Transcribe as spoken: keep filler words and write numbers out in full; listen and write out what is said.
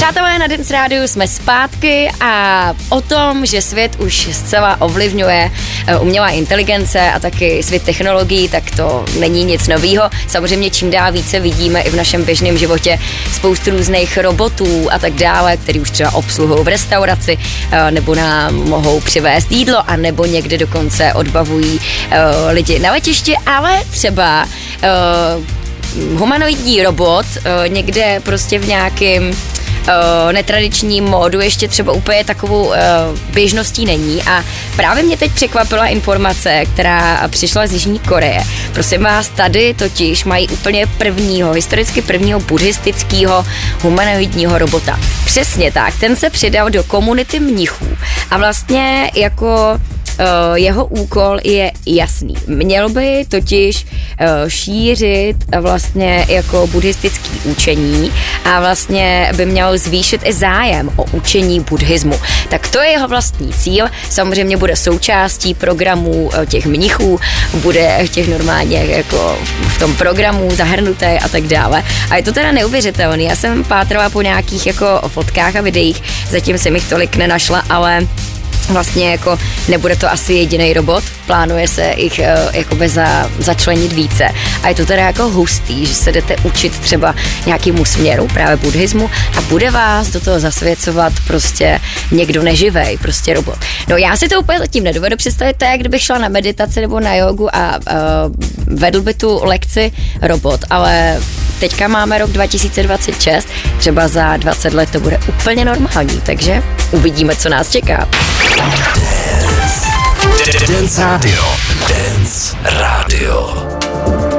Přátelé, na Dance Rádiu jsme zpátky a o tom, že svět už zcela ovlivňuje umělá inteligence a taky svět technologií, tak to není nic novýho. Samozřejmě čím dál více vidíme i v našem běžném životě spoustu různých robotů a tak dále, který už třeba obsluhují v restauraci nebo nám mohou přivést jídlo a nebo někde dokonce odbavují lidi na letišti, ale třeba humanoidní robot někde prostě v nějakém Uh, netradiční módu ještě třeba úplně takovou uh, běžností není a právě mě teď překvapila informace, která přišla z Jižní Koreje. Prosím vás, tady totiž mají úplně prvního, historicky prvního buddhistického humanoidního robota. Přesně tak, ten se přidal do komunity mnichů a vlastně jako Uh, jeho úkol je jasný. Měl by totiž uh, šířit vlastně jako buddhistický učení a vlastně by měl zvýšit i zájem o učení buddhismu. Tak to je jeho vlastní cíl. Samozřejmě bude součástí programů uh, těch mnichů, bude těch normálně jako v tom programu zahrnuté a tak dále. A je to teda neuvěřitelný. Já jsem pátrala po nějakých jako fotkách a videích, zatím jsem jich tolik nenašla, ale vlastně jako nebude to asi jediný robot, plánuje se jich uh, jakoby za, začlenit více a je to teda jako hustý, že se jdete učit třeba nějakému směru, právě buddhismu a bude vás do toho zasvěcovat prostě někdo neživej, prostě robot. No já si to úplně zatím nedovedu představit, to je, jak kdybych šla na meditaci nebo na jogu a uh, vedl by tu lekci robot, ale teďka máme rok dva tisíce dvacet šest, třeba za dvacet let to bude úplně normální, takže uvidíme, co nás čeká. Dance Radio. Dance Radio.